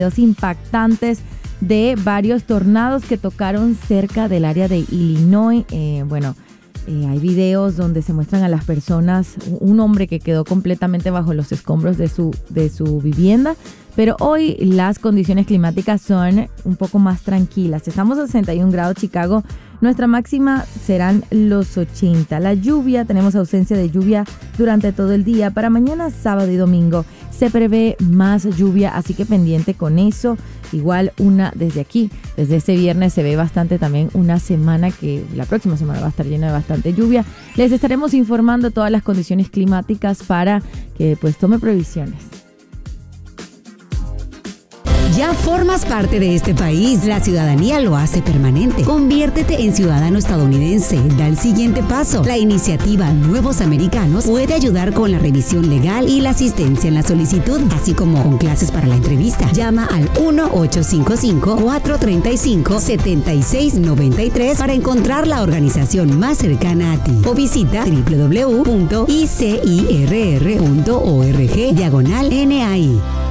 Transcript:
Videos impactantes de varios tornados que tocaron cerca del área de Illinois. Hay videos donde se muestran a las personas, un hombre que quedó completamente bajo los escombros de su vivienda, pero hoy las condiciones climáticas son un poco más tranquilas. Estamos a 61 grados Chicago, nuestra máxima serán los 80. La lluvia, tenemos ausencia de lluvia durante todo el día. Para mañana, sábado y domingo se prevé más lluvia, así que pendiente con eso. Igual desde este viernes se ve bastante también una semana que la próxima semana va a estar llena de bastante lluvia. Les estaremos informando todas las condiciones climáticas para que pues tome previsiones. Ya formas parte de este país. La ciudadanía lo hace permanente. Conviértete en ciudadano estadounidense. Da el siguiente paso. La iniciativa Nuevos Americanos puede ayudar con la revisión legal y la asistencia en la solicitud, así como con clases para la entrevista. Llama al 1-855-435-7693 para encontrar la organización más cercana a ti. O visita www.icirr.org/NAI.